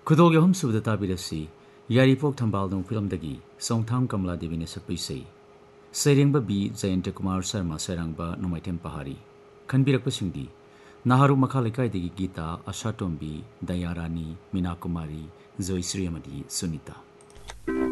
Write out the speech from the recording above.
खुदोग हम सुबह ताबिरसी यारीपोक थंबालदों फिल्म दगी सोंगथाम कमला देवी ने सकपैसै सैरेंबा बी जयंत कुमार शर्मा सैरांबा नोमाइथेम पहाड़ी खनबिरकपसिंगदी नाहारू मखा लेकाइदगी गीता आशा टोम्बी दयारानी मीना कुमारी जयश्री अमदी सुनीता।